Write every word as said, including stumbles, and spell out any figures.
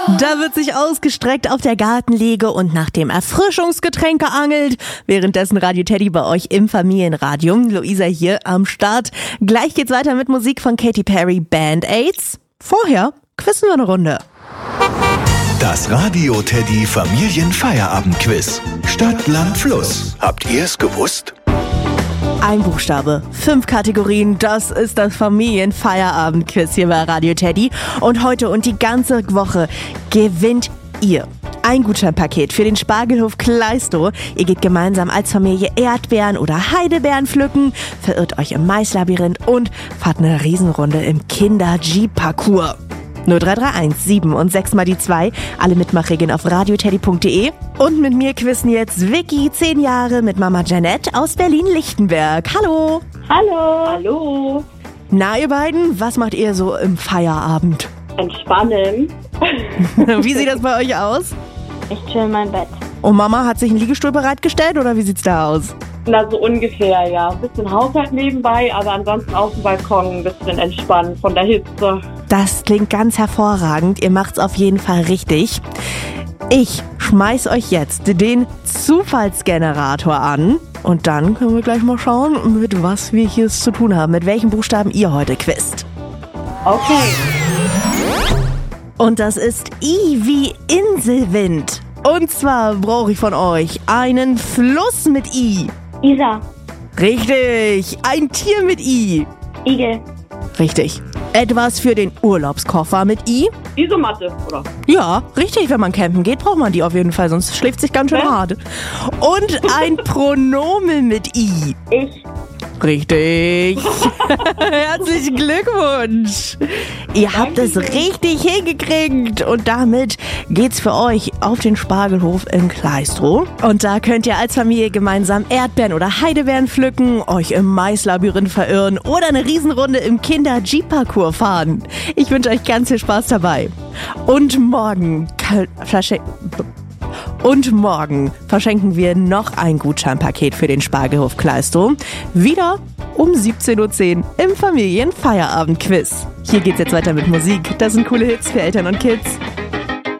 Da wird sich ausgestreckt auf der Gartenliege und nach dem Erfrischungsgetränk geangelt. Währenddessen Radio Teddy bei euch im Familienradio. Luisa hier am Start. Gleich geht's weiter mit Musik von Katy Perry, Band-Aids. Vorher quizzen wir eine Runde. Das Radio Teddy Familienfeierabend-Quiz. Stadt, Land, Fluss. Habt ihr es gewusst? Ein Buchstabe, fünf Kategorien, das ist das Familienfeierabend-Quiz hier bei Radio Teddy. Und heute und die ganze Woche gewinnt ihr ein Gutscheinpaket für den Spargelhof Kleistow. Ihr geht gemeinsam als Familie Erdbeeren oder Heidelbeeren pflücken, verirrt euch im Maislabyrinth und fahrt eine Riesenrunde im Kinder-Jeep-Parcours. null drei drei eins sieben und sechs mal die zwei. Alle Mitmachregeln auf radioteddy punkt de. Und mit mir quizzen jetzt Vicky, zehn Jahre, mit Mama Janette aus Berlin-Lichtenberg. Hallo. Hallo. Hallo. Na, ihr beiden, was macht ihr so im Feierabend? Entspannen. Wie sieht das bei euch aus? Ich chill in meinem Bett. Und Mama hat sich einen Liegestuhl bereitgestellt oder wie sieht's da aus? Na, so ungefähr, ja. Ein bisschen Haushalt nebenbei, aber ansonsten auf dem Balkon ein bisschen entspannen von der Hitze. Das klingt ganz hervorragend. Ihr macht's auf jeden Fall richtig. Ich schmeiß euch jetzt den Zufallsgenerator an. Und dann können wir gleich mal schauen, mit was wir hier zu tun haben. Mit welchen Buchstaben ihr heute quizt. Okay. Und das ist I wie Inselwind. Und zwar brauche ich von euch einen Fluss mit I. Isar. Richtig. Ein Tier mit I. Igel. Richtig. Etwas für den Urlaubskoffer mit I. Isomatte, oder? Ja, richtig. Wenn man campen geht, braucht man die auf jeden Fall, sonst schläft sich ganz schön Ja. hart. Und ein Pronomen mit I. Ich. Richtig. Herzlichen Glückwunsch. Ihr habt es richtig hingekriegt. Und damit geht's für euch auf den Spargelhof in Kleistow. Und da könnt ihr als Familie gemeinsam Erdbeeren oder Heidelbeeren pflücken, euch im Maislabyrinth verirren oder eine Riesenrunde im Kinder-Jeep-Parcours fahren. Ich wünsche euch ganz viel Spaß dabei. Und morgen... Flasche... Und morgen verschenken wir noch ein Gutscheinpaket für den Spargelhof Kleistow. Wieder um siebzehn Uhr zehn im Familienfeierabend-Quiz. Hier geht's jetzt weiter mit Musik. Das sind coole Hits für Eltern und Kids.